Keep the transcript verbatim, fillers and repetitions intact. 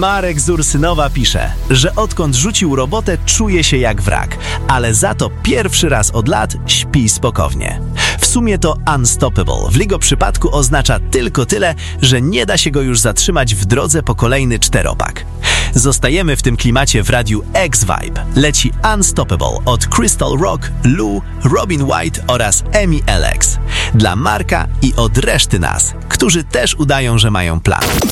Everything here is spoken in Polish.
Marek z Ursynowa pisze, że odkąd rzucił robotę, czuje się jak wrak, ale za to pierwszy raz od lat śpi spokojnie. W sumie to unstoppable w jego przypadku oznacza tylko tyle, że nie da się go już zatrzymać w drodze po kolejny czteropak. Zostajemy w tym klimacie w radiu X-Vibe. Leci Unstoppable od Crystal Rock, Lou, Robin White oraz Emi Alex. Dla Marka i od reszty nas, którzy też udają, że mają plan.